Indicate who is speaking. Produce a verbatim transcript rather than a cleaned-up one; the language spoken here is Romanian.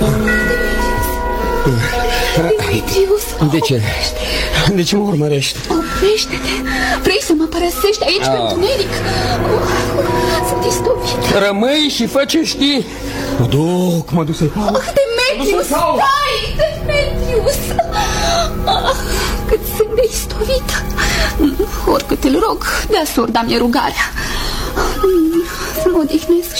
Speaker 1: Demetrius,
Speaker 2: de ce? De ce mă urmărești?
Speaker 1: Oprește-te. Vrei să mă părăsești aici pe întuneric? Sunt istovit.
Speaker 2: Rămâi și fă ce știi. Mă duc, mă duc să-i...
Speaker 1: Oh, Demetrius, stai! Demetrius! Ah, cât sunt de istovit. Oricât îl rog, de-a sorda mi-e rugarea. Să mă odihnesc